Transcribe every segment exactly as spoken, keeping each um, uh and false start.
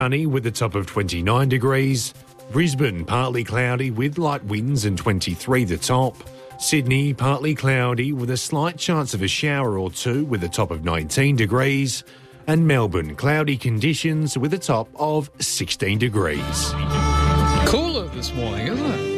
Sunny with a top of twenty-nine degrees. Brisbane, partly cloudy with light winds and twenty-three the top. Sydney, partly cloudy with a slight chance of a shower or two with a top of nineteen degrees. And Melbourne, cloudy conditions with a top of sixteen degrees. Cooler this morning, isn't it?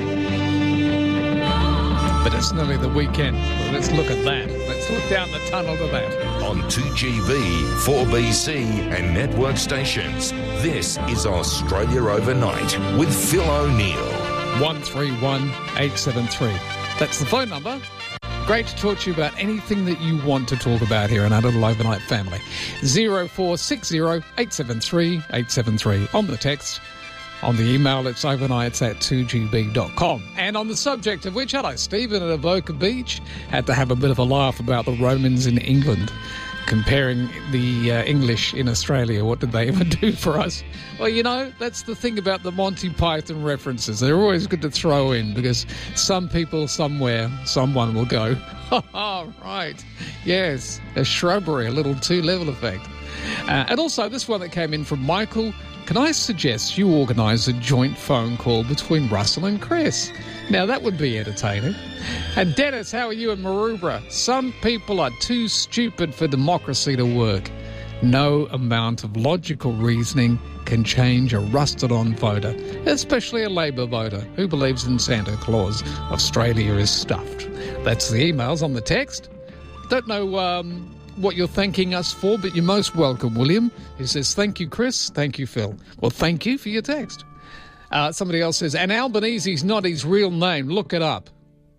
But it's nearly the weekend. Well, let's look at that. Let's look down the tunnel to that. On two G B, four B C and network stations, this is Australia Overnight with Phil O'Neill. one three one eight seven three. That's the phone number. Great to talk to you about anything that you want to talk about here in our little overnight family. zero four six zero eight seven three eight seven three. On the text. On the email, it's overnights at two g b dot com. And on the subject of which, hello, Stephen at Avoca Beach had to have a bit of a laugh about the Romans in England, comparing the uh, English in Australia. What did they ever do for us? Well, you know, that's the thing about the Monty Python references. They're always good to throw in because some people somewhere, someone will go, oh, right, yes, a shrubbery, a little two-level effect. Uh, and also this one that came in from Michael. Can I suggest you organise a joint phone call between Russell and Chris? Now, that would be entertaining. And Dennis, how are you in Maroubra? Some people are too stupid for democracy to work. No amount of logical reasoning can change a rusted-on voter, especially a Labor voter who believes in Santa Claus. Australia is stuffed. That's the emails. On the text. Don't know um, what you're thanking us for, but you're most welcome, William. He says, thank you, Chris. Thank you, Phil. Well, thank you for your text. Uh, somebody else says, and Albanese's not his real name. Look it up.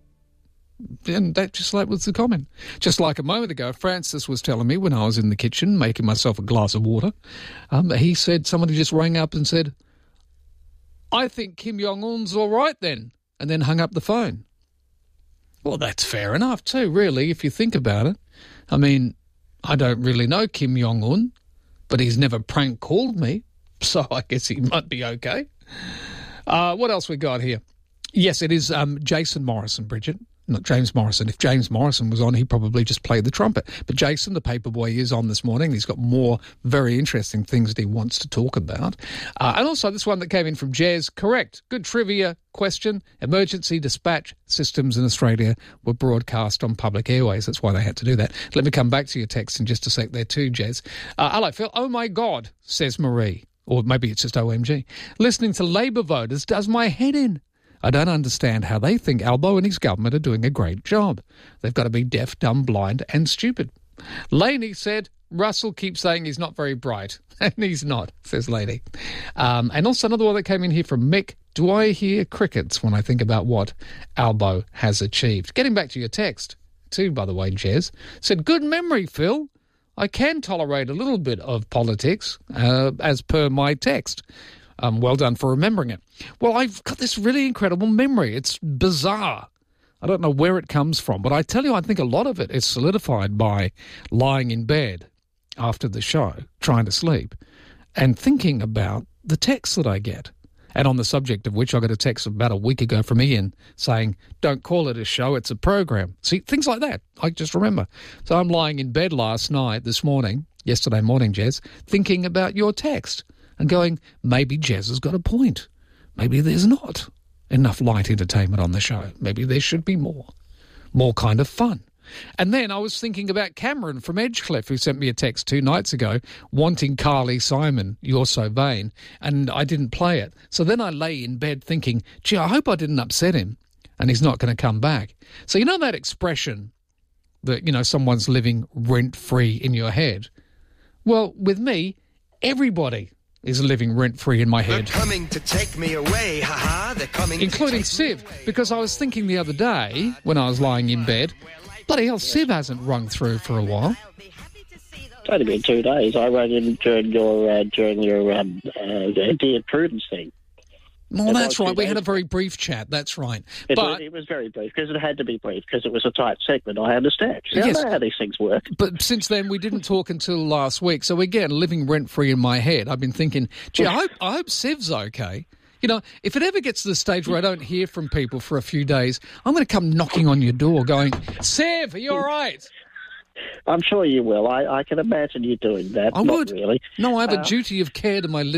And that just like was the comment. Just like a moment ago, Francis was telling me when I was in the kitchen making myself a glass of water, um, he said somebody just rang up and said, I think Kim Jong-un's all right then, and then hung up the phone. Well, that's fair enough too, really, if you think about it. I mean, I don't really know Kim Jong-un, but he's never prank called me, so I guess he might be okay. Uh, what else we got here? Yes, it is um, Jason Morrison, Bridget. Not James Morrison. If James Morrison was on, he'd probably just play the trumpet. But Jason, the paperboy, is on this morning. He's got more very interesting things that he wants to talk about. Uh, and also this one that came in from Jez. Correct. Good trivia question. Emergency dispatch systems in Australia were broadcast on public airways. That's why they had to do that. Let me come back to your text in just a sec there too, Jez. Uh, hello, Phil. Oh, my God, says Marie. Or maybe it's just O M G. Listening to Labor voters does my head in. I don't understand how they think Albo and his government are doing a great job. They've got to be deaf, dumb, blind and stupid. Laney said, Russell keeps saying he's not very bright. And he's not, says Laney. Um, and also another one that came in here from Mick. Do I hear crickets when I think about what Albo has achieved? Getting back to your text, too, by the way, Jez. Said, good memory, Phil. I can tolerate a little bit of politics, uh, as per my text. Um, well done for remembering it. Well, I've got this really incredible memory. It's bizarre. I don't know where it comes from, but I tell you, I think a lot of it is solidified by lying in bed after the show, trying to sleep, and thinking about the texts that I get. And on the subject of which I got a text about a week ago from Ian saying, don't call it a show, it's a program. See, things like that, I just remember. So I'm lying in bed last night, this morning, yesterday morning, Jez, thinking about your text. And going, maybe Jez has got a point. Maybe there's not enough light entertainment on the show. Maybe there should be more. More kind of fun. And then I was thinking about Cameron from Edgecliff, who sent me a text two nights ago wanting Carly Simon, You're So Vain, and I didn't play it. So then I lay in bed thinking, gee, I hope I didn't upset him and he's not going to come back. So you know that expression that, you know, someone's living rent-free in your head? Well, with me, everybody is living rent-free in my head. They're coming to take me away, ha-ha. They're coming including Siv, because I was thinking the other day, when I was lying in bed, bloody hell, Siv hasn't rung through for a while. It's only been two days. I wrote in during your, uh, during your um, uh, Dear Prudence thing. Well, that's right. We had a very brief chat. That's right. It, but, was, it was very brief because it had to be brief because it was a tight segment. I understand. See, yes, I know how these things work. But since then, we didn't talk until last week. So again, living rent-free in my head, I've been thinking, gee, I hope, I hope Siv's okay. You know, if it ever gets to the stage where I don't hear from people for a few days, I'm going to come knocking on your door going, Siv, are you all right? I'm sure you will. I, I can imagine you doing that. I Not would. really. No, I have a Uh, duty of care to my